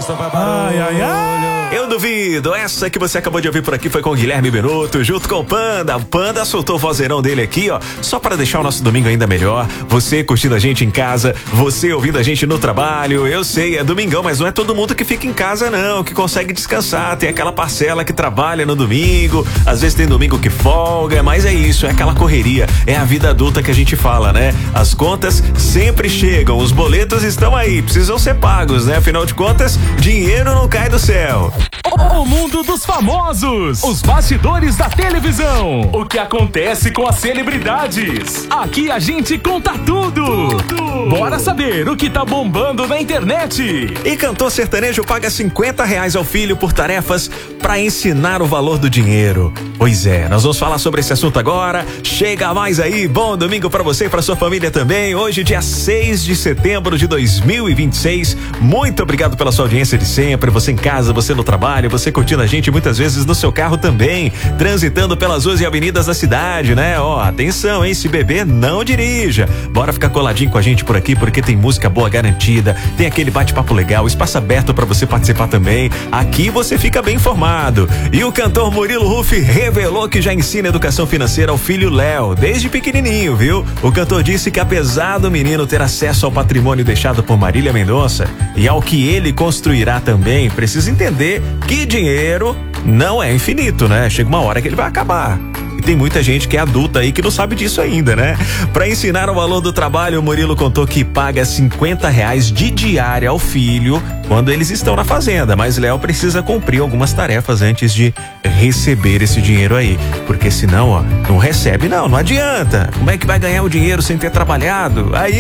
gosta, vai barulho. Ai, ai, ai. Eu duvido. Essa que você acabou de ouvir por aqui foi com o Guilherme Benuto, junto com o Panda. O Panda soltou o vozeirão dele aqui, ó, só para deixar o nosso domingo ainda melhor. Você curtindo a gente em casa, você ouvindo a gente no trabalho. Eu sei, é domingão, mas não é todo mundo que fica em casa não, que consegue descansar. Tem aquela parcela que trabalha no domingo, às vezes tem domingo que folga, mas é isso, é aquela correria, é a vida adulta que a gente fala, né? As contas sempre chegam, os boletos estão aí, precisam ser pagos, né? Afinal de contas, dinheiro não cai do céu. O mundo dos famosos, os bastidores da televisão, o que acontece com as celebridades. Aqui a gente conta tudo. Bora saber o que tá bombando na internet. E cantor sertanejo paga R$50 ao filho por tarefas para ensinar o valor do dinheiro. Pois é, nós vamos falar sobre esse assunto agora. Chega mais aí, bom domingo para você e para sua família também. Hoje, dia 6 de setembro de 2026. Muito obrigado pela sua audiência de sempre. Você em casa, você no trabalho, você curtindo a gente muitas vezes no seu carro também, transitando pelas ruas e avenidas da cidade, né? Ó, atenção, hein? Se beber, não dirija. Bora ficar coladinho com a gente por aqui, porque tem música boa garantida, tem aquele bate-papo legal, espaço aberto para você participar também. Aqui você fica bem informado. E o cantor Murilo Huff revelou que já ensina educação financeira ao filho Léo, desde pequenininho, viu? O cantor disse que apesar do menino ter acesso ao patrimônio deixado por Marília Mendonça e ao que ele construirá também, precisa entender que dinheiro não é infinito, né? Chega uma hora que ele vai acabar. E tem muita gente que é adulta aí que não sabe disso ainda, né? Para ensinar o valor do trabalho, o Murilo contou que paga R$50 de diária ao filho quando eles estão na fazenda, mas Léo precisa cumprir algumas tarefas antes de receber esse dinheiro aí, porque senão, ó, não recebe não adianta. Como é que vai ganhar o dinheiro sem ter trabalhado? Aí